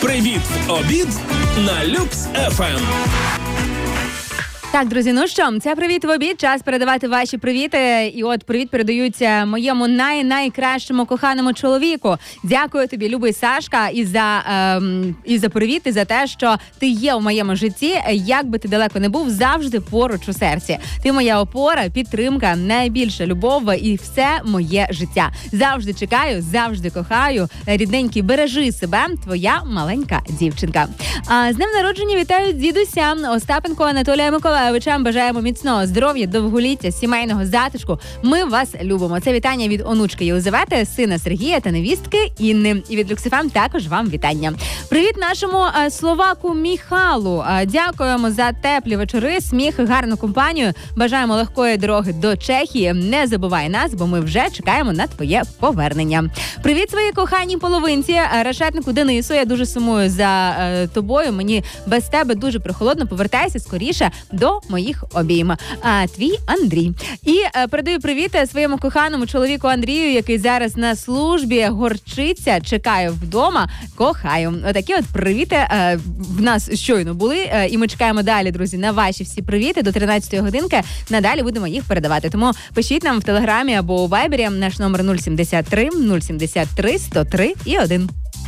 Привіт в обід на Люкс ФМ. Так, друзі, ну що, це «Привіт в обід», час передавати ваші привіти. І от привіт передаються моєму найкращому коханому чоловіку. Дякую тобі, любий Сашка, і за привіт, і за те, що ти є в моєму житті. Як би ти далеко не був, завжди поруч у серці. Ти моя опора, підтримка, найбільша любов і все моє життя. Завжди чекаю, завжди кохаю. Рідненький, бережи себе, твоя маленька дівчинка. А з днем народження вітають дідуся Остапенко Анатолія Миколаївича. Бажаємо міцного здоров'я, довголіття, сімейного затишку. Ми вас любимо. Це вітання від онучки Єлизавети, сина Сергія та невістки Інни. І від Люкс ФМ також вам вітання. Привіт нашому словаку Міхалу. Дякуємо за теплі вечори, сміх, гарну компанію. Бажаємо легкої дороги до Чехії. Не забувай нас, бо ми вже чекаємо на твоє повернення. Привіт своїй коханій половинці, решетнику Денису. Я дуже сумую за тобою. Мені без тебе дуже прохолодно. Повертайся скоріше до моїх обійм. Твій Андрій. І передаю привіт своєму коханому чоловіку Андрію, який зараз на службі, горчиться, чекаю вдома, кохаю. Отакі от привіти в нас щойно були, і ми чекаємо далі, друзі, на ваші всі привіти до 13-ї годинки. Надалі будемо їх передавати. Тому пишіть нам в Телеграмі або у Вайбері, наш номер 073 073 103 і 1.